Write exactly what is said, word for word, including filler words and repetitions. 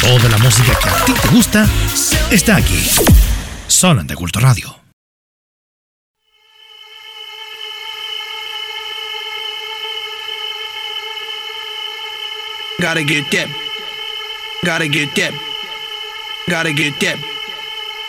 Toda la música que a ti te gusta está aquí. Solo en De Culto Radio. Gotta get that. Gotta get that. Gotta get that.